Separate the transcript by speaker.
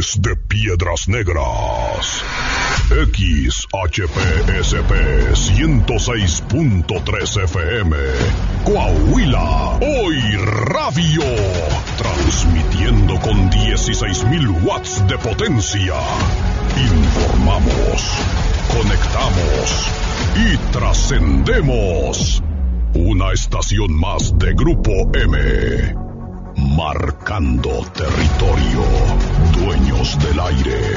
Speaker 1: Desde Piedras Negras, XHPSP 106.3 FM, Coahuila, Hoy Radio, transmitiendo con 16,000 watts de potencia. Informamos, conectamos y trascendemos. Una estación más de Grupo M. Marcando territorio, dueños del aire.